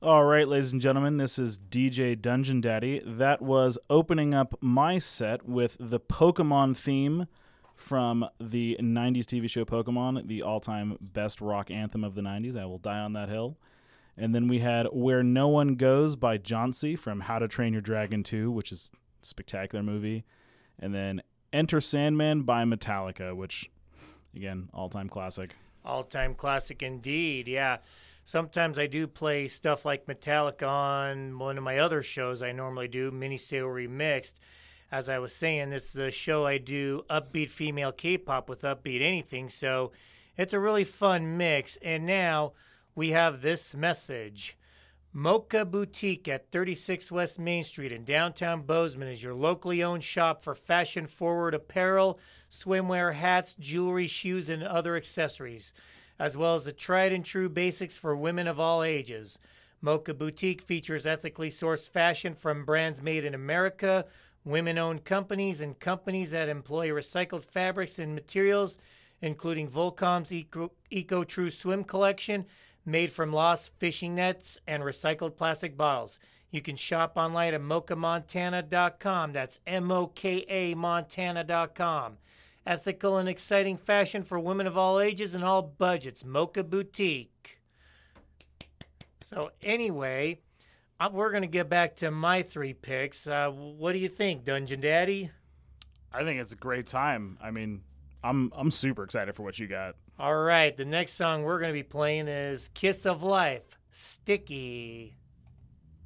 All right, ladies and gentlemen, this is DJ Dungeon Daddy. That was opening up my set with the Pokemon theme from the 90s TV show Pokemon, the all-time best rock anthem of the 90s. I will die on that hill. And then we had Where No One Goes by Jauncey from How to Train Your Dragon 2, which is a spectacular movie. And then Enter Sandman by Metallica, which, again, all-time classic. All-time classic indeed, yeah. Sometimes I do play stuff like Metallica on one of my other shows I normally do, Mini Sale Remixed. As I was saying, this is the show I do upbeat female K-pop with upbeat anything, so it's a really fun mix. And now we have this message. Mocha Boutique at 36 West Main Street in downtown Bozeman is your locally owned shop for fashion-forward apparel, swimwear, hats, jewelry, shoes, and other accessories, as well as the tried-and-true basics for women of all ages. Mocha Boutique features ethically sourced fashion from brands made in America, women-owned companies, and companies that employ recycled fabrics and materials, including Volcom's Eco True Swim collection, made from lost fishing nets and recycled plastic bottles. You can shop online at mochamontana.com. That's M-O-K-A Montana.com. Ethical and exciting fashion for women of all ages and all budgets. Mocha Boutique. So anyway, we're going to get back to my three picks. What do you think, Dungeon Daddy? I think it's a great time. I mean, I'm super excited for what you got. All right, the next song we're going to be playing is Kiss of Life, Sticky.